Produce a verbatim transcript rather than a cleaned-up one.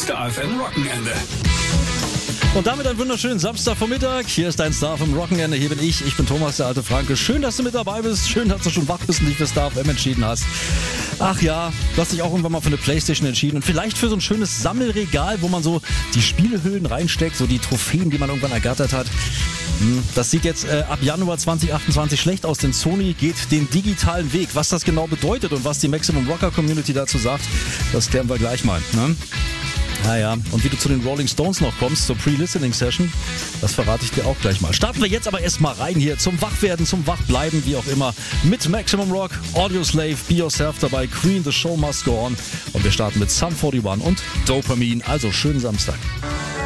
Star F M Wochenende. Und damit einen wunderschönen Samstagvormittag. Hier ist dein Star vom Wochenende. Hier bin ich. Ich bin Thomas, der alte Franke. Schön, dass du mit dabei bist. Schön, dass du schon wach bist und dich für Star F M entschieden hast. Ach ja, du hast dich auch irgendwann mal für eine Playstation entschieden. Und vielleicht für so ein schönes Sammelregal, wo man so die Spielehüllen reinsteckt, so die Trophäen, die man irgendwann ergattert hat. Das sieht jetzt äh, ab Januar zwanzig achtundzwanzig schlecht aus, denn Sony geht den digitalen Weg. Was das genau bedeutet und was die Maximum Rocker Community dazu sagt, das klären wir gleich mal. Ne? Naja, und wie du zu den Rolling Stones noch kommst, zur Pre-Listening-Session, das verrate ich dir auch gleich mal. Starten wir jetzt aber erstmal rein hier zum Wachwerden, zum Wachbleiben, wie auch immer, mit Maximum Rock, Audioslave, Be Yourself dabei, Queen, The Show Must Go On. Und wir starten mit Sum forty-one und Dopamine. Also schönen Samstag.